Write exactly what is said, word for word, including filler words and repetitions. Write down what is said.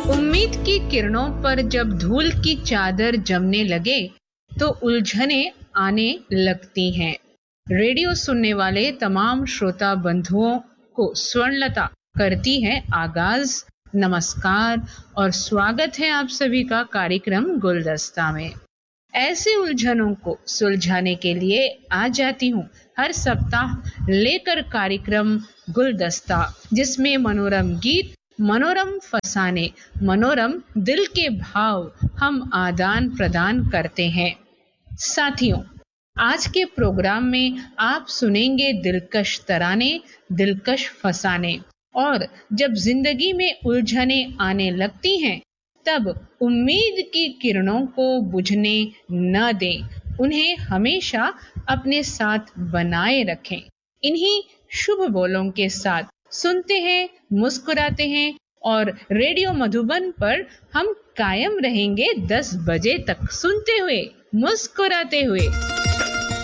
उम्मीद की किरणों पर जब धूल की चादर जमने लगे तो उलझने आने लगती हैं। रेडियो सुनने वाले तमाम श्रोता बंधुओं को स्वर्णलता करती है आगाज। नमस्कार और स्वागत है आप सभी का कार्यक्रम गुलदस्ता में। ऐसे उलझनों को सुलझाने के लिए आ जाती हूँ हर सप्ताह लेकर कार्यक्रम गुलदस्ता, जिसमें मनोरम गीत, मनोरम फसाने, मनोरम दिल के भाव हम आदान प्रदान करते हैं। साथियों, आज के प्रोग्राम में आप सुनेंगे दिलकश तराने, दिलकश फसाने। और जब जिंदगी में उलझने आने लगती हैं तब उम्मीद की किरणों को बुझने न दें, उन्हें हमेशा अपने साथ बनाए रखें। इन्हीं शुभ बोलों के साथ सुनते हैं, मुस्कुराते हैं और रेडियो मधुबन पर हम कायम रहेंगे दस बजे तक, सुनते हुए, मुस्कुराते हुए।